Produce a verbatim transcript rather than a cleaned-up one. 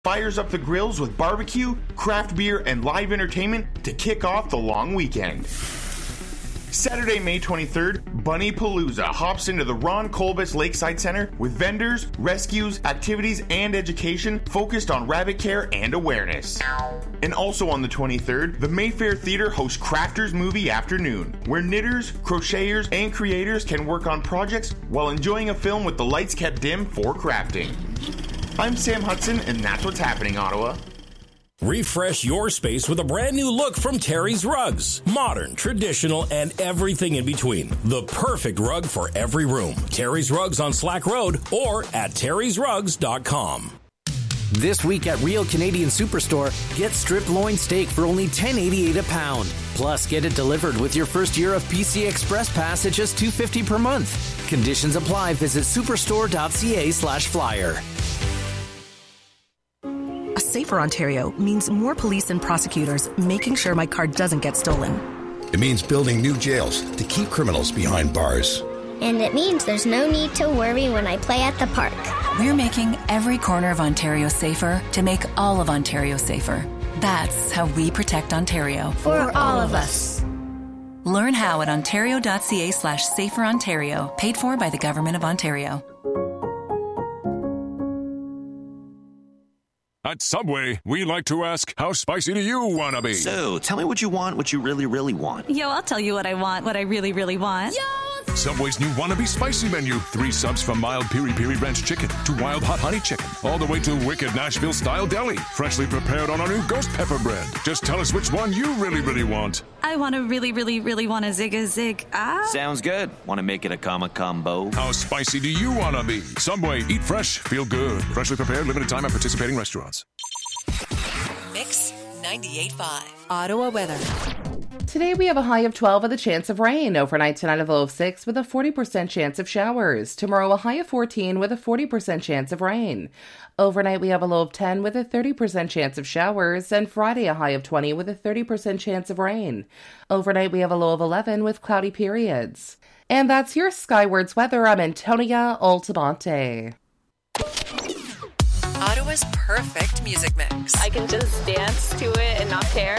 fires up the grills with barbecue, craft beer, and live entertainment to kick off the long weekend. Saturday, May twenty-third, Bunny Palooza hops into the Ron Colbus Lakeside Center with vendors, rescues, activities, and education focused on rabbit care and awareness. And also on the twenty-third, the Mayfair Theater hosts Crafters Movie Afternoon, where knitters, crocheters, and creators can work on projects while enjoying a film with the lights kept dim for crafting. I'm Sam Hudson, and that's what's happening, Ottawa. Refresh your space with a brand new look from Terry's Rugs. Modern, traditional, and everything in between. The perfect rug for every room. Terry's Rugs on Slack Road or at terrys rugs dot com. This week at Real Canadian Superstore, get strip loin steak for only ten eighty-eight a pound. Plus, get it delivered with your first year of P C Express Pass at just two fifty per month. Conditions apply. Visit superstore.ca slash flyer. A safer Ontario means more police and prosecutors making sure my car doesn't get stolen. It means building new jails to keep criminals behind bars. And it means there's no need to worry when I play at the park. We're making every corner of Ontario safer to make all of Ontario safer. That's how we protect Ontario. For all of us. Learn how at ontario.ca slash safer Ontario. Paid for by the Government of Ontario. At Subway, we like to ask, how spicy do you want to be? So, tell me what you want, what you really, really want. Yo, I'll tell you what I want, what I really, really want. Yo! Subway's new Wannabe Spicy menu. Three subs from mild Piri Piri Ranch Chicken to wild hot honey chicken. All the way to wicked Nashville-style deli. Freshly prepared on our new ghost pepper bread. Just tell us which one you really, really want. I want to really, really, really want a zig a zig. Ah. Sounds good. Want to make it a comma combo? How spicy do you want to be? Subway, eat fresh, feel good. Freshly prepared, limited time at participating restaurants. Mix ninety-eight point five. Ottawa weather. Today we have a high of twelve with a chance of rain. Overnight tonight a low of six with a forty percent chance of showers. Tomorrow a high of fourteen with a forty percent chance of rain. Overnight we have a low of ten with a thirty percent chance of showers. And Friday a high of twenty with a thirty percent chance of rain. Overnight we have a low of eleven with cloudy periods. And that's your Skywards weather. I'm Antonia Altamonte. Ottawa's perfect music mix. I can just dance to it and not care.